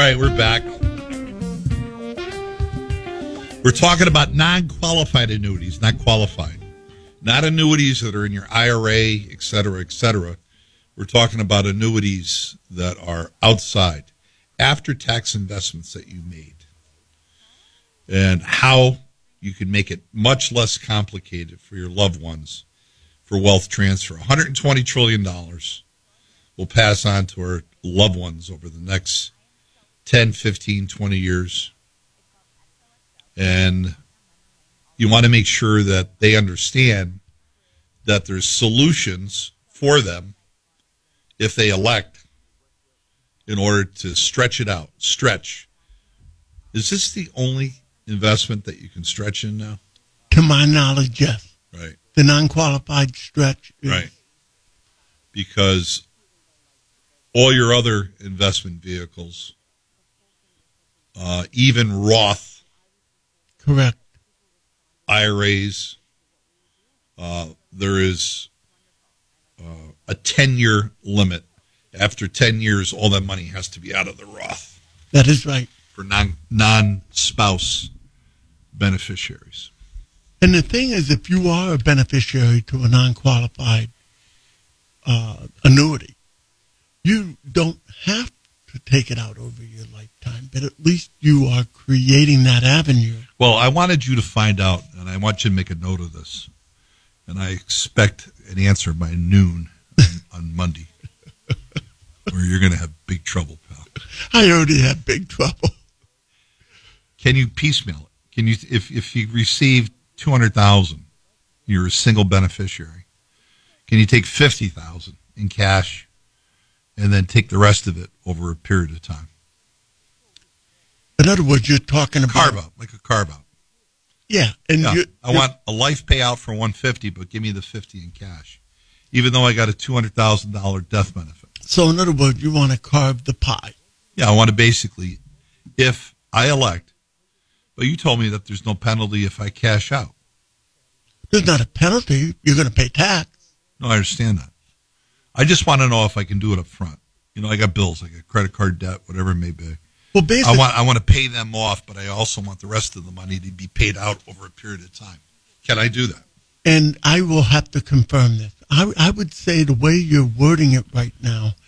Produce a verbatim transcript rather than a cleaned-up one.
right, we're back. We're talking about non-qualified annuities, not qualified. Not annuities that are in your I R A, et cetera, et cetera. We're talking about annuities that are outside, after-tax investments that you made, and how you can make it much less complicated for your loved ones for wealth transfer. one hundred twenty trillion dollars will pass on to our loved ones over the next ten, fifteen, twenty years. And you want to make sure that they understand that there's solutions for them if they elect in order to stretch it out. Stretch. Is this the only investment that you can stretch in now? To my knowledge, yes. Right. The non-qualified stretch. Is... Right. Because all your other investment vehicles, uh, even Roth, correct, I R As, uh, there is uh, a ten-year limit. After ten years, all that money has to be out of the Roth. That is right. For non, non-spouse beneficiaries. And the thing is, if you are a beneficiary to a non-qualified uh, annuity, you don't have to take it out over your lifetime, but at least you are creating that avenue. Well, I wanted you to find out, and I want you to make a note of this, and I expect an answer by noon on, on Monday, or you're going to have big trouble, pal. I already have big trouble. Can you piecemeal it? Can you, if if you received two hundred thousand dollars, you're a single beneficiary, can you take fifty thousand dollars in cash and then take the rest of it over a period of time? In other words, you're talking about carve out, like a carve out. Yeah, and yeah, you, I want a life payout for one hundred fifty, but give me the fifty in cash, even though I got a two hundred thousand dollars death benefit. So, in other words, you want to carve the pie. Yeah, I want to basically, if I elect, but you told me that there's no penalty if I cash out. There's not a penalty. You're going to pay tax. No, I understand that. I just want to know if I can do it up front. You know, I got bills, I got credit card debt, whatever it may be. Well, basically, I want I want to pay them off, but I also want the rest of the money to be paid out over a period of time. Can I do that? And I will have to confirm this. I, I would say the way you're wording it right now,